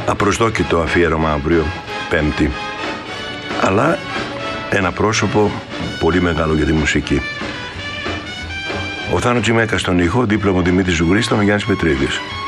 απροσδόκητο αφιέρωμα αύριο Πέμπτη, αλλά ένα πρόσωπο πολύ μεγάλο για τη μουσική. Ο Θάνο Τσιμέκας στον ήχο, δίπλα μου Δημήτρης Ζουγρής, ο Γιάννης Πετρίδης.